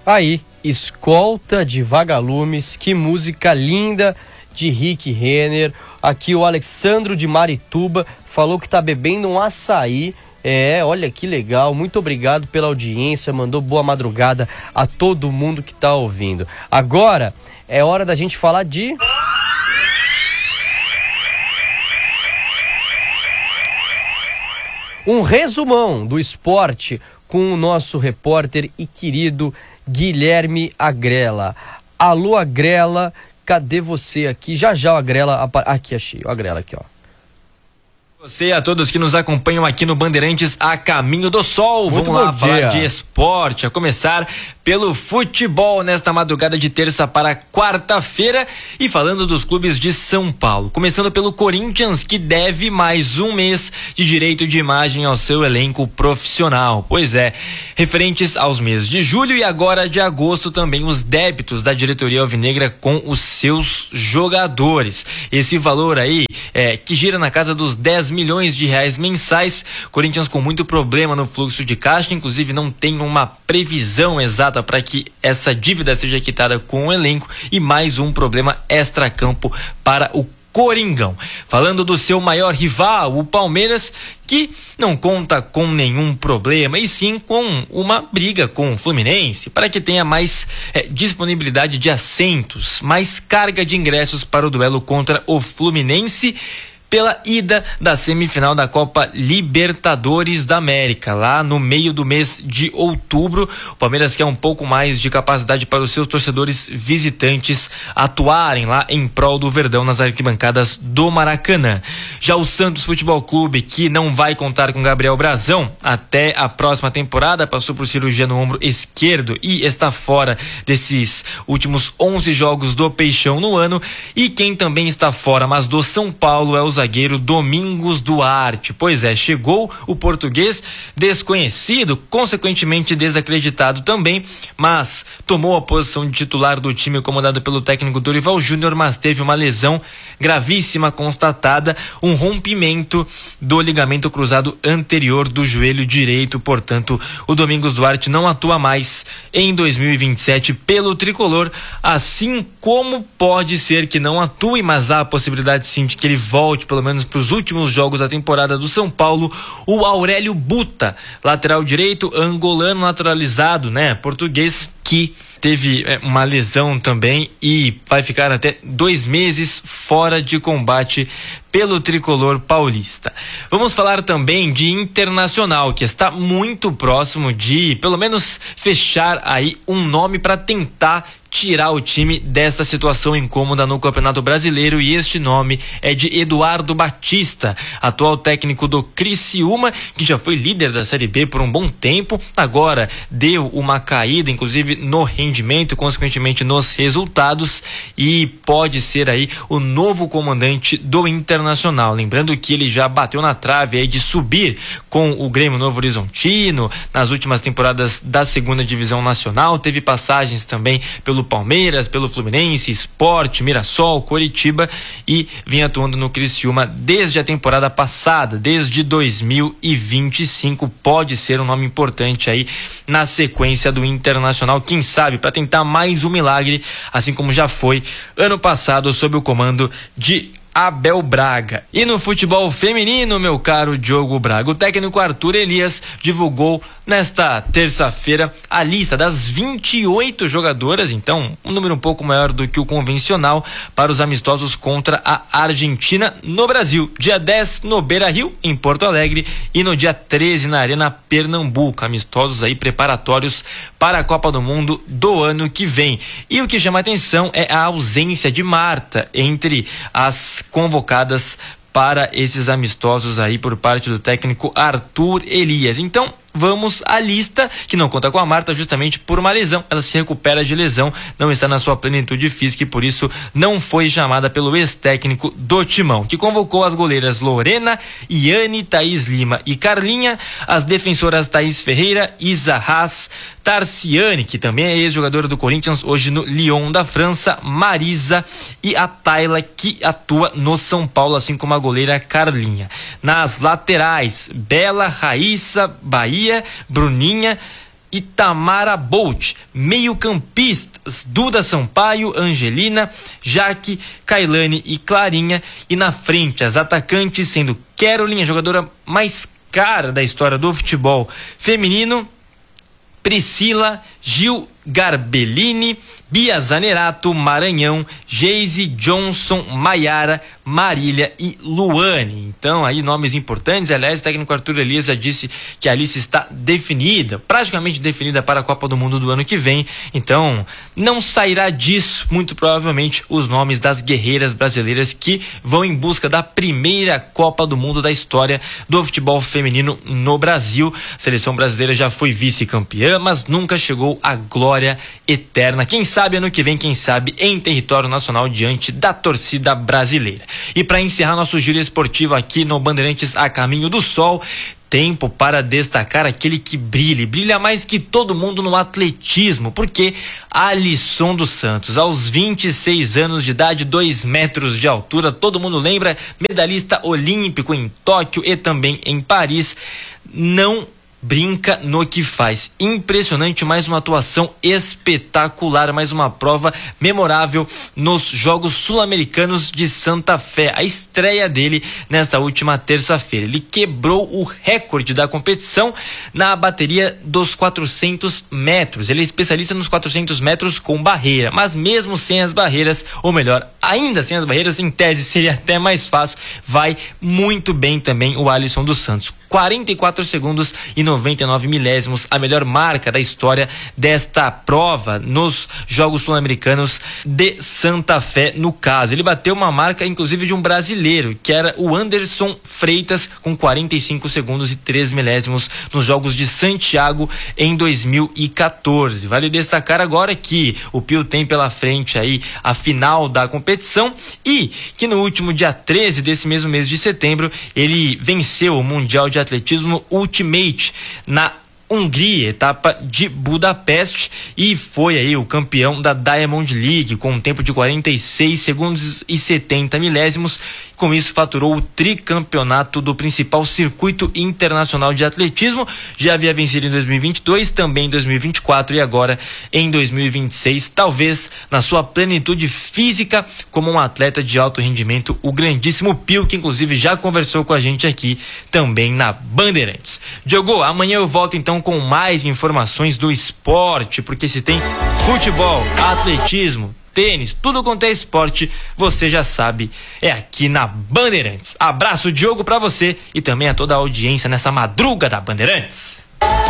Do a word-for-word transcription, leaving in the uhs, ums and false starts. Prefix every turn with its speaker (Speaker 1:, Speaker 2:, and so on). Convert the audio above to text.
Speaker 1: Aí, Escolta de Vagalumes, que música linda de Rick Renner. Aqui o Alexandro de Marituba falou que tá bebendo um açaí. É, olha que legal, muito obrigado pela audiência, mandou boa madrugada a todo mundo que tá ouvindo. Agora é hora da gente falar de... um resumão do esporte com o nosso repórter e querido Guilherme Agrela. Alô, Agrela, cadê você aqui? Já já o Agrela... Apa... Aqui, achei o Agrela aqui, ó.
Speaker 2: Você e a todos que nos acompanham aqui no Bandeirantes a Caminho do Sol.
Speaker 1: Muito
Speaker 2: Vamos lá
Speaker 1: bom
Speaker 2: falar
Speaker 1: dia.
Speaker 2: de esporte, a começar pelo futebol nesta madrugada de terça para quarta-feira e falando dos clubes de São Paulo. Começando pelo Corinthians, que deve mais um mês de direito de imagem ao seu elenco profissional. Pois é, referentes aos meses de julho e agora de agosto também os débitos da diretoria alvinegra com os seus jogadores. Esse valor aí é que gira na casa dos dez milhões de reais mensais. Corinthians com muito problema no fluxo de caixa, inclusive não tem uma previsão exata para que essa dívida seja quitada com o elenco e mais um problema extracampo para o Coringão. Falando do seu maior rival, o Palmeiras, que não conta com nenhum problema e sim com uma briga com o Fluminense para que tenha mais é, disponibilidade de assentos, mais carga de ingressos para o duelo contra o Fluminense pela ida da semifinal da Copa Libertadores da América, lá no meio do mês de outubro. O Palmeiras quer um pouco mais de capacidade para os seus torcedores visitantes atuarem lá em prol do Verdão nas arquibancadas do Maracanã. Já o Santos Futebol Clube, que não vai contar com Gabriel Brazão até a próxima temporada, passou por cirurgia no ombro esquerdo e está fora desses últimos onze jogos do Peixão no ano. E quem também está fora, mas do São Paulo, é o zagueiro Domingos Duarte. Pois é, chegou o português desconhecido, consequentemente desacreditado também, mas tomou a posição de titular do time comandado pelo técnico Dorival Júnior, mas teve uma lesão gravíssima constatada, um rompimento do ligamento cruzado anterior do joelho direito. Portanto, o Domingos Duarte não atua mais em dois mil e vinte e sete pelo tricolor, assim como pode ser que não atue, mas há a possibilidade sim de que ele volte pelo menos para os últimos jogos da temporada do São Paulo, o Aurélio Buta, lateral direito, angolano naturalizado, né, português, que teve é, uma lesão também e vai ficar até dois meses fora de combate pelo tricolor paulista. Vamos falar também de Internacional, que está muito próximo de, pelo menos, fechar aí um nome para tentar tirar o time desta situação incômoda no Campeonato Brasileiro, e este nome é de Eduardo Batista, atual técnico do Criciúma, que já foi líder da Série B por um bom tempo, agora deu uma caída, inclusive no rendimento, consequentemente nos resultados, e pode ser aí o novo comandante do Internacional. Lembrando que ele já bateu na trave aí de subir com o Grêmio Novo Horizontino nas últimas temporadas da segunda divisão nacional, teve passagens também pelo Palmeiras, pelo Fluminense, Sport, Mirassol, Coritiba, e vinha atuando no Criciúma desde a temporada passada, desde dois mil e vinte e cinco. Pode ser um nome importante aí na sequência do Internacional, quem sabe para tentar mais um milagre, assim como já foi ano passado sob o comando de Abel Braga. E no futebol feminino, meu caro Diogo Braga, o técnico Arthur Elias divulgou nesta terça-feira a lista das vinte e oito jogadoras, então um número um pouco maior do que o convencional, para os amistosos contra a Argentina no Brasil. Dia dez no Beira-Rio, em Porto Alegre, e no dia treze na Arena Pernambuco. Amistosos aí preparatórios para a Copa do Mundo do ano que vem. E o que chama atenção é a ausência de Marta entre as convocadas para esses amistosos aí por parte do técnico Arthur Elias. Então, vamos à lista, que não conta com a Marta justamente por uma lesão. Ela se recupera de lesão, não está na sua plenitude física e por isso não foi chamada pelo ex-técnico do Timão, que convocou as goleiras Lorena, Iane, Thaís Lima e Carlinha, as defensoras Thaís Ferreira, Isa Haas, Tarciane, que também é ex-jogadora do Corinthians, hoje no Lyon da França, Marisa e a Tayla, que atua no São Paulo, assim como a goleira Carlinha. Nas laterais, Bela, Raíssa, Bahia, Bruninha, Itamara Bolt. Meio-campistas: Duda Sampaio, Angelina, Jaque, Kailane e Clarinha. E na frente, as atacantes sendo Caroline, a jogadora mais cara da história do futebol feminino, Priscila, Gil Garbellini, Bia Zanerato, Maranhão, Geise, Johnson, Maiara, Marília e Luane. Então, aí nomes importantes. Aliás, o técnico Arthur Elias já disse que a lista está definida, praticamente definida para a Copa do Mundo do ano que vem. Então, não sairá disso, muito provavelmente, os nomes das guerreiras brasileiras que vão em busca da primeira Copa do Mundo da história do futebol feminino no Brasil. A seleção brasileira já foi vice-campeã, mas nunca chegou à glória eterna. Quem sabe ano que vem, quem sabe em território nacional, diante da torcida brasileira. E para encerrar nosso giro esportivo aqui no Bandeirantes a Caminho do Sol, tempo para destacar aquele que brilha, brilha mais que todo mundo no atletismo, porque Alisson dos Santos, aos vinte e seis anos de idade, dois metros de altura, todo mundo lembra, medalhista olímpico em Tóquio e também em Paris, não brinca no que faz. Impressionante, mais uma atuação espetacular, mais uma prova memorável nos Jogos Sul-Americanos de Santa Fé. A estreia dele nesta última terça-feira. Ele quebrou o recorde da competição na bateria dos quatrocentos metros. Ele é especialista nos quatrocentos metros com barreira, mas mesmo sem as barreiras, ou melhor, ainda sem as barreiras, em tese seria até mais fácil, vai muito bem também o Alisson dos Santos. quarenta e quatro segundos e noventa e nove milésimos, a melhor marca da história desta prova nos Jogos Sul-Americanos de Santa Fé, no caso. Ele bateu uma marca, inclusive, de um brasileiro, que era o Anderson Freitas, com quarenta e cinco segundos e três milésimos nos Jogos de Santiago em dois mil e quatorze. Vale destacar agora que o Pio tem pela frente aí a final da competição e que no último dia treze desse mesmo mês de setembro, ele venceu o Mundial de Atletismo Ultimate na Hungria, etapa de Budapeste, e foi aí o campeão da Diamond League com um tempo de quarenta e seis segundos e setenta milésimos. Com isso, faturou o tricampeonato do principal circuito internacional de atletismo. Já havia vencido em dois mil e vinte e dois, também em dois mil e vinte e quatro e agora em dois mil e vinte e seis, talvez na sua plenitude física como um atleta de alto rendimento, o grandíssimo Pio, que inclusive já conversou com a gente aqui também na Bandeirantes. Diogo, amanhã eu volto então com mais informações do esporte, porque se tem futebol, atletismo, tênis, tudo quanto é esporte, você já sabe, é aqui na Bandeirantes. Abraço, Diogo, pra você e também a toda a audiência nessa madruga da Bandeirantes.